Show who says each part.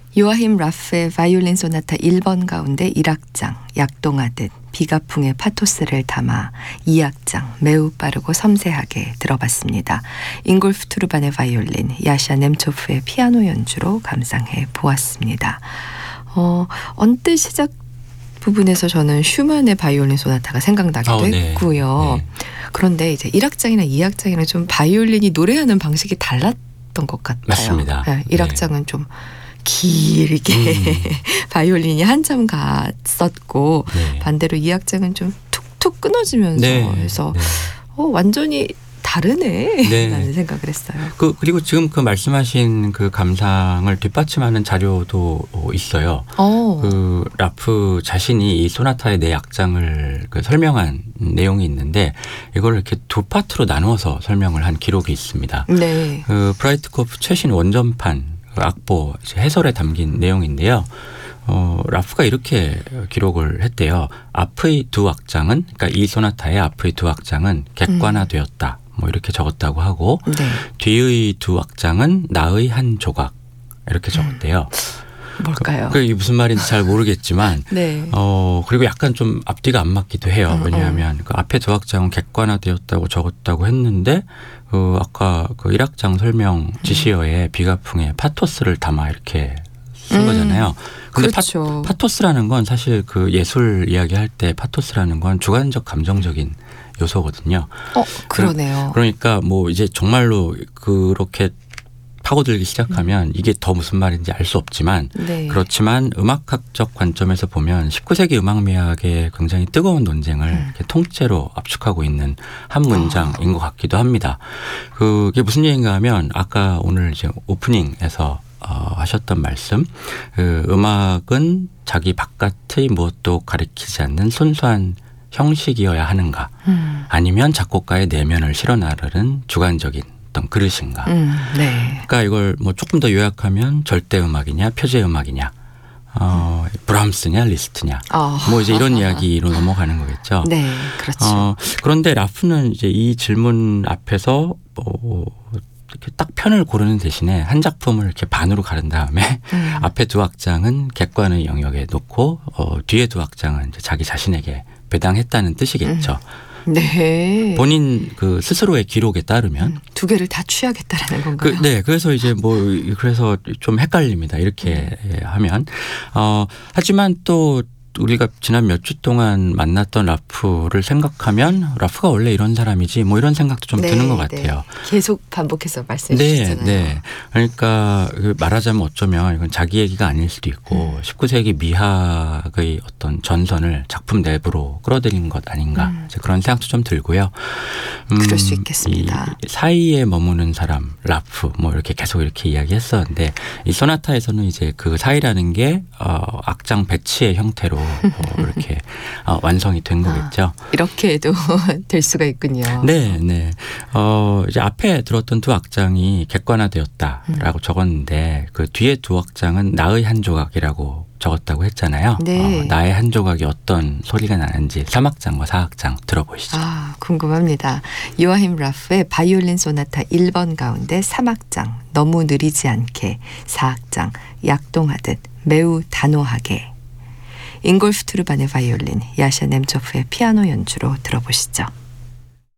Speaker 1: 요아힘 라프의 바이올린 소나타 1번 가운데 1악장 약동하듯 비가풍의 파토스를 담아 2악장 매우 빠르고 섬세하게 들어봤습니다. 잉골프 투르반의 바이올린, 야샤 넴초프의 피아노 연주로 감상해 보았습니다. 언뜻 시작 부분에서 저는 슈만의 바이올린 소나타가 생각나기도 했고요. 네. 그런데 이제 1악장이나 2악장이랑 좀 바이올린이 노래하는 방식이 달랐던 것 같아요.
Speaker 2: 맞습니다.
Speaker 1: 네, 1악장은 좀 길게 바이올린이 한참 갔었고 반대로 2악장은 좀 툭툭 끊어지면서 해서 완전히 다르네 라는 생각을 했어요.
Speaker 2: 그리고 지금 그 말씀하신 그 감상을 뒷받침하는 자료도 있어요. 그 라프 자신이 이 소나타의 네 악장을 그 설명한 내용이 있는데 이걸 이렇게 두 파트로 나누어서 설명을 한 기록이 있습니다.
Speaker 1: 네.
Speaker 2: 그 브라이트코프 최신 원전판 악보 해설에 담긴 내용인데요. 라프가 이렇게 기록을 했대요. 앞의 두 악장은, 그러니까 이 소나타의 앞의 두 악장은 객관화되었다. 뭐 이렇게 적었다고 하고 뒤의 두 악장은 나의 한 조각 이렇게 적었대요.
Speaker 1: 뭘까요?
Speaker 2: 그게 무슨 말인지 잘 모르겠지만 그리고 약간 좀 앞뒤가 안 맞기도 해요. 왜냐하면 그 앞에 두 악장은 객관화되었다고 적었다고 했는데 아까 그 1악장 설명 지시어에 비가풍의 파토스를 담아 이렇게 쓴 거잖아요. 근데
Speaker 1: 그렇죠.
Speaker 2: 파토스라는 건 사실 그 예술 이야기할 때 파토스라는 건 주관적 감정적인 요소거든요.
Speaker 1: 그러네요.
Speaker 2: 그러니까 뭐 이제 정말로 그렇게 파고들기 시작하면 이게 더 무슨 말인지 알 수 없지만 그렇지만 음악학적 관점에서 보면 19세기 음악미학의 굉장히 뜨거운 논쟁을 이렇게 통째로 압축하고 있는 한 문장인 것 같기도 합니다. 그게 무슨 얘기인가 하면 아까 오늘 이제 오프닝에서 하셨던 말씀, 그 음악은 자기 바깥의 무엇도 가리키지 않는 순수한 형식이어야 하는가 아니면 작곡가의 내면을 실어나르는 주관적인 어떤 그릇인가. 그러니까 이걸 뭐 조금 더 요약하면 절대 음악이냐 표제 음악이냐 브람스냐 리스트냐 뭐 이제 이런 이야기로 넘어가는 거겠죠.
Speaker 1: 네, 그렇죠.
Speaker 2: 그런데 라프는 이제 이 질문 앞에서 이렇게 딱 편을 고르는 대신에 한 작품을 이렇게 반으로 가른 다음에 앞에 두 악장은 객관의 영역에 놓고 뒤에 두 악장은 이제 자기 자신에게 배당했다는 뜻이겠죠.
Speaker 1: 네.
Speaker 2: 본인 그 스스로의 기록에 따르면
Speaker 1: 두 개를 다 취하겠다라는 건가요?
Speaker 2: 네, 그래서 이제 그래서 좀 헷갈립니다. 이렇게 하면 하지만 또 우리가 지난 몇 주 동안 만났던 라프를 생각하면 라프가 원래 이런 사람이지 뭐 이런 생각도 좀 드는 것 같아요.
Speaker 1: 계속 반복해서 말씀해 주셨잖아요.
Speaker 2: 네. 그러니까 말하자면 어쩌면 이건 자기 얘기가 아닐 수도 있고 19세기 미학의 어떤 전선을 작품 내부로 끌어들인 것 아닌가 그런 생각도 좀 들고요.
Speaker 1: 그럴 수 있겠습니다.
Speaker 2: 이 사이에 머무는 사람 라프 뭐 이렇게 계속 이렇게 이야기했었는데 이 소나타에서는 이제 그 사이라는 게 악장 배치의 형태로 이렇게 완성이 된 거겠죠.
Speaker 1: 이렇게 해도 될 수가 있군요.
Speaker 2: 네. 이제 앞에 들었던 두 악장이 객관화되었다라고 적었는데 그 뒤에 두 악장은 나의 한 조각이라고 적었다고 했잖아요. 나의 한 조각이 어떤 소리가 나는지 3악장과 4악장 들어보시죠.
Speaker 1: 궁금합니다. 요아힘 라프의 바이올린 소나타 1번 가운데 3악장 너무 느리지 않게 4악장 약동하듯 매우 단호하게 잉골프 투르반의 바이올린, 야샤 넴초프의 피아노 연주로 들어보시죠.